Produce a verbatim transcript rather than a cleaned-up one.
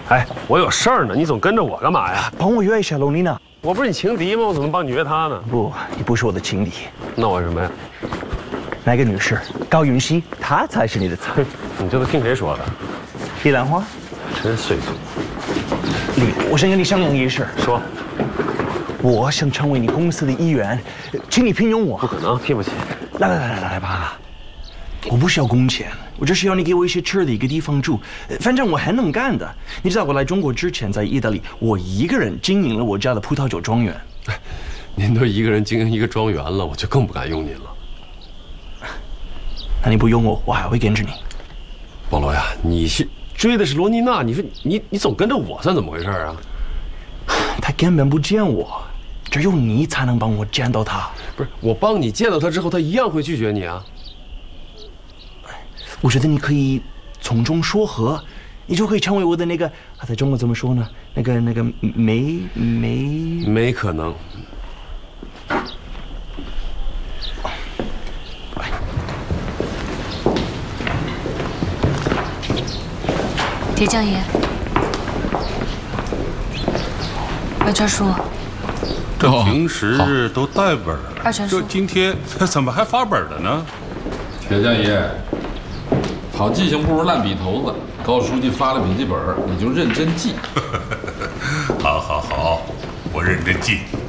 哎，我有事儿呢，你总跟着我干嘛呀？ 帮我约一下罗妮娜。 我不是你情敌吗？我怎么能帮你约她呢？ 不，你不是我的情敌。 那我什么呀？ 那个女士，高云熙，她才是你的菜。 你这都听谁说的？ 李兰花， 真碎嘴。 李，我想跟你商量一件事。 说。 我想成为你公司的一员，请你聘用我。 不可能，聘不起。 来来来来来吧，我不需要工钱，我只需要你给我一些吃的，一个地方住，反正我很能干的。你知道我来中国之前，在意大利，我一个人经营了我家的葡萄酒庄园。 您都一个人经营一个庄园了，我就更不敢用您了。 那你不用我，我还会跟着你。 保罗呀，你是追的是罗妮娜，你说你你总跟着我，算怎么回事啊？ 他根本不见我。只有你才能帮我见到他。 不是我帮你见到他之后，他一样会拒绝你啊。 我觉得你可以从中说和，你就可以成为我的那个，啊，在中国怎么说呢？那个那个没没没可能。 铁匠爷，文传书。 这平时都带本儿， 二传书。 这今天怎么还发本了呢？ 铁匠爷，好记性不如烂笔头子。高书记发了笔记本，你就认真记。 好，好，好，我认真记。